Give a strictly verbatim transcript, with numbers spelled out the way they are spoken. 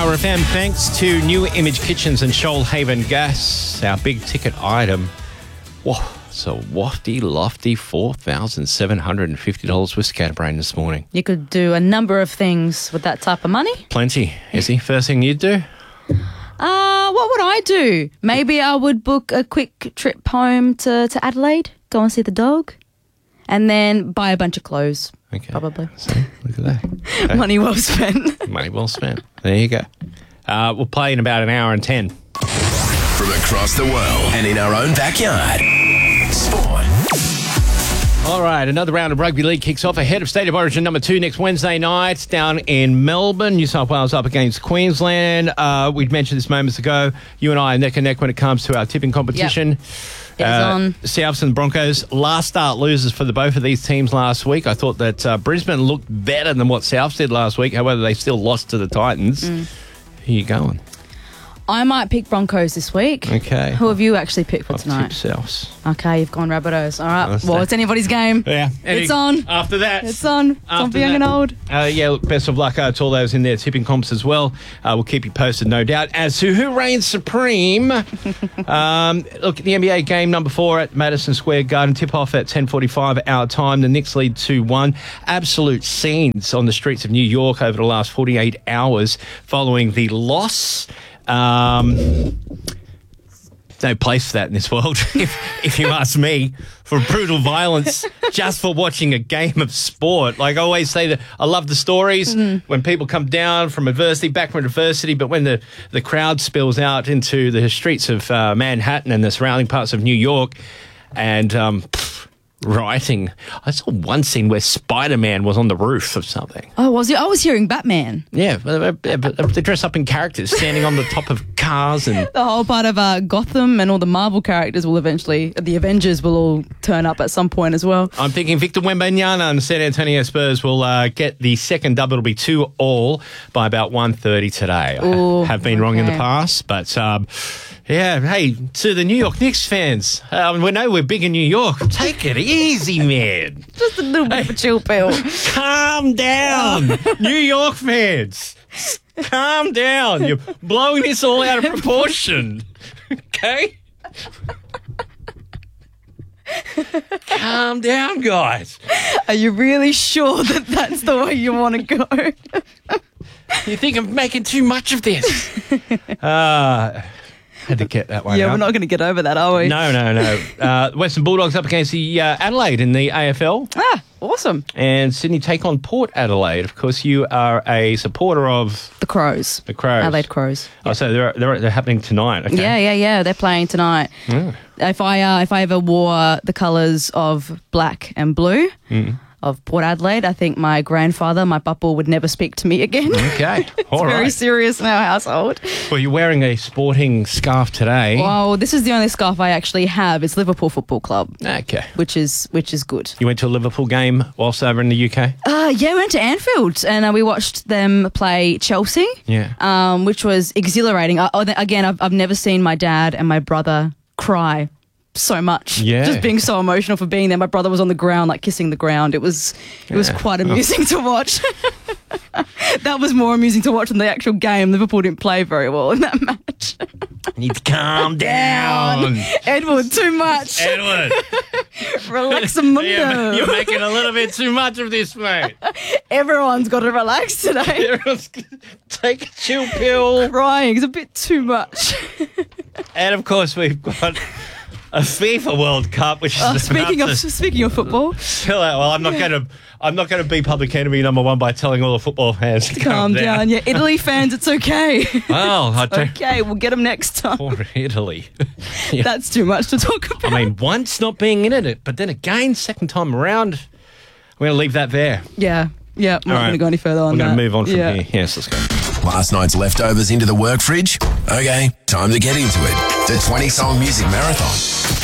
Power F M, thanks to New Image Kitchens and Shoalhaven Gas, our big ticket item. Whoa, it's a wafty, lofty four thousand seven hundred fifty dollars with Scatterbrain this morning. You could do a number of things with that type of money. Plenty. Izzy, first thing you'd do? Uh, what would I do? Maybe I would book a quick trip home to, to Adelaide, go and see the dog, and then buy a bunch of clothes. Okay. Probably. See, look at that. Okay. Money well spent. Money well spent. There you go. Uh, we'll play in about an hour and ten. From across the world and in our own backyard. Sport. All right, another round of rugby league kicks off ahead of State of Origin number two next Wednesday night down in Melbourne. New South Wales up against Queensland. Uh, we'd mentioned this moments ago. You and I are neck and neck when it comes to our tipping competition. Yep. It is uh, on. Souths and Broncos, last start losers for the both of these teams last week. I thought that uh, Brisbane looked better than what Souths did last week. However, they still lost to the Titans. Mm. Who are you going? I might pick Broncos this week. Okay. Who have you actually picked for I've tonight? tipped Souths. Okay, you've gone Rabbitohs. All right. That's Well, that. it's anybody's game. Yeah. It's on. After that. It's on. It's on After for young that. and old. Uh, yeah, look, best of luck uh, to all those in their tipping comps as well. Uh, we'll keep you posted, no doubt, as to who reigns supreme. um, look, the N B A game number four at Madison Square Garden. Tip-off at ten forty-five our time. The Knicks lead two one. Absolute scenes on the streets of New York over the last forty-eight hours following the loss. Um... No place for that in this world, if, if you ask me, for brutal violence just for watching a game of sport. Like I always say, that I love the stories mm. when people come down from adversity, back from adversity, but when the, the crowd spills out into the streets of uh, Manhattan and the surrounding parts of New York and um, pff, rioting. I saw one scene where Spider-Man was on the roof of something. Oh, was he? I was hearing Batman. Yeah, they dress up in characters, standing on the top of cars and... The whole part of uh, Gotham and all the Marvel characters will eventually, the Avengers will all turn up at some point as well. I'm thinking Victor Wembanyama and the San Antonio Spurs will uh, get the second double. It'll be two all by about one thirty today. Ooh, I have been okay. wrong in the past, but... Um, yeah, hey, to the New York Knicks fans, um, we know we're big in New York. Take it easy, man. Just a little bit of a chill pill. Calm down, New York fans. Calm down. You're blowing this all out of proportion. Okay? Calm down, guys. Are you really sure that that's the way you want to go? You think I'm making too much of this? Uh... Had to get that one Yeah, out. we're not going to get over that, are we? No, no, no. Uh, Western Bulldogs up against the uh, Adelaide in the A F L. Ah, awesome. And Sydney take on Port Adelaide. Of course, you are a supporter of... The Crows. The Crows. Adelaide Crows. Oh, so they're, they're, they're happening tonight. Okay. Yeah, yeah, yeah. They're playing tonight. Mm. If I uh, if I ever wore the colours of black and blue... Mm. of Port Adelaide, I think my grandfather, my papa, would never speak to me again. Okay, it's all right. very serious in our household. Well, you're wearing a sporting scarf today. Well, this is the only scarf I actually have. It's Liverpool Football Club. Okay. Which is which is good. You went to a Liverpool game whilst over in the U K? Uh, yeah, we went to Anfield and uh, we watched them play Chelsea. Yeah. Um, which was exhilarating. Uh, again, I've, I've never seen my dad and my brother cry so much. Yeah. Just being so emotional for being there. My brother was on the ground, like kissing the ground. It was it yeah. was quite amusing oh. to watch. That was more amusing to watch than the actual game. Liverpool didn't play very well in that match. You need to calm down. down. Edward, too much. Edward. Relax a mundo. Yeah, you're making a little bit too much of this, mate. Everyone's got to relax today. Everyone's take a chill pill. Crying is a bit too much. And of course we've got a FIFA World Cup, which is uh, speaking of to, speaking of football. Chill out. Well, I'm not going to. I'm not going to be public enemy number one by telling all the football fans to calm, calm down. down. Yeah, Italy fans, it's okay. Well, I don't. Okay, we'll get them next time. Poor Italy. Yeah. That's too much to talk about. I mean, once not being in it, but then again, second time around, we're going to leave that there. Yeah, yeah. We're all not right. going to go any further on we're that. We're going to move on from yeah. here. Yes, let's go. Last night's leftovers into the work fridge? Okay, time to get into it. The twenty-song music marathon.